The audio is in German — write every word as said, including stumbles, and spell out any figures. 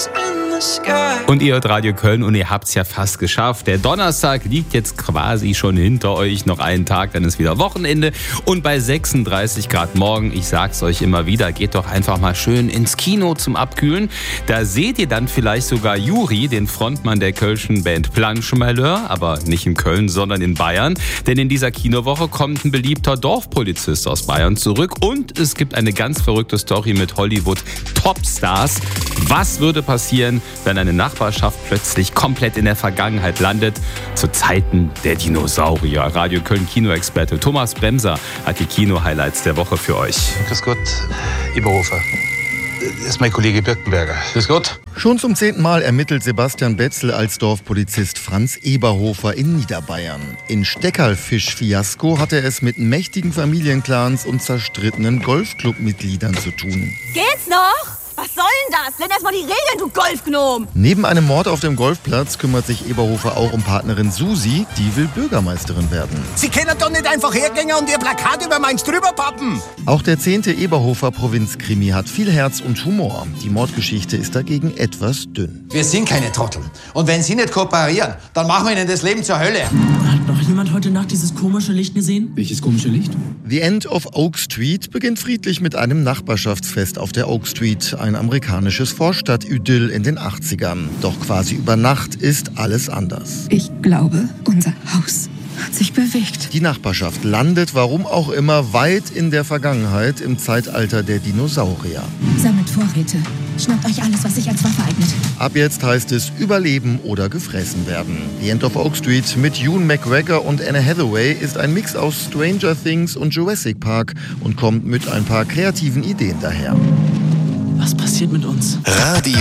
Und ihr hört Radio Köln und ihr habt's ja fast geschafft. Der Donnerstag liegt jetzt quasi schon hinter euch. Noch einen Tag, dann ist wieder Wochenende. Und bei sechsunddreißig Grad morgen, ich sag's euch immer wieder, geht doch einfach mal schön ins Kino zum Abkühlen. Da seht ihr dann vielleicht sogar Juri, den Frontmann der kölschen Band Planschmalheur, aber nicht in Köln, sondern in Bayern. Denn in dieser Kinowoche kommt ein beliebter Dorfpolizist aus Bayern zurück. Und es gibt eine ganz verrückte Story mit Hollywood-Topstars. Was würde passieren, wenn eine Nachbarschaft plötzlich komplett in der Vergangenheit landet? Zu Zeiten der Dinosaurier. Radio Köln Kinoexperte Thomas Bremser hat die Kino-Highlights der Woche für euch. Grüß Gott, Eberhofer. Das ist mein Kollege Birkenberger. Grüß Gott. Schon zum zehnten Mal ermittelt Sebastian Betzel als Dorfpolizist Franz Eberhofer in Niederbayern. In Steckerlfisch-Fiasko hat er es mit mächtigen Familienclans und zerstrittenen Golfclub-Mitgliedern zu tun. Geht's noch? Was soll denn das? Lern erst mal die Regeln, du Golfgnom! Neben einem Mord auf dem Golfplatz kümmert sich Eberhofer auch um Partnerin Susi, die will Bürgermeisterin werden. Sie können doch nicht einfach hergehen und ihr Plakat über meins drüber pappen! Auch der zehnte Eberhofer Provinzkrimi hat viel Herz und Humor. Die Mordgeschichte ist dagegen etwas dünn. Wir sind keine Trottel. Und wenn Sie nicht kooperieren, dann machen wir Ihnen das Leben zur Hölle. Hat noch jemand heute Nacht dieses komische Licht gesehen? Welches komische Licht? The End of Oak Street beginnt friedlich mit einem Nachbarschaftsfest auf der Oak Street, ein amerikanisches Vorstadt-Idyll in den achtzigern. Doch quasi über Nacht ist alles anders. Ich glaube, unser Haus hat sich bewegt. Die Nachbarschaft landet, warum auch immer, weit in der Vergangenheit, im Zeitalter der Dinosaurier. Sammelt Vorräte. Schnappt euch alles, was sich als Waffe eignet. Ab jetzt heißt es überleben oder gefressen werden. The End of Oak Street mit Ewan McGregor und Anne Hathaway ist ein Mix aus Stranger Things und Jurassic Park und kommt mit ein paar kreativen Ideen daher. Was passiert mit uns? Radio